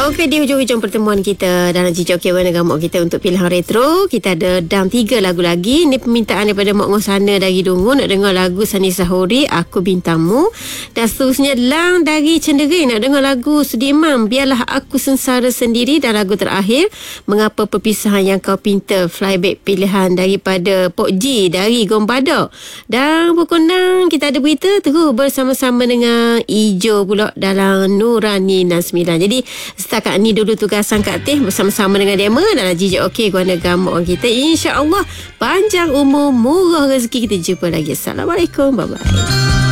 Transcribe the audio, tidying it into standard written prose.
Okey, di hujung-hujung pertemuan kita dalam Cincin Okey Warna Gamuk kita untuk pilihan retro, kita ada dalam 3 lagu lagi. Ini permintaan daripada Mak Ngosana dari Dungu, nak dengar lagu Sani Sahori, Aku Bintangmu. Dan seterusnya Lang dari Cenderai, nak dengar lagu Sudirman, Biarlah Aku Sengsara Sendiri. Dan lagu terakhir, Mengapa Perpisahan Yang Kau Pinta, Flyback, pilihan daripada Pok G dari Gombada. Dan pukul 6 kita ada berita terus bersama-sama dengan Ijo pula dalam Nurani 69. Jadi setakat ni dulu tugasan Kak Teh bersama-sama dengan Dema dalam Cincin Okey Warna Gamuk kita. InsyaAllah panjang umur, murah rezeki. Kita jumpa lagi. Assalamualaikum. Bye-bye.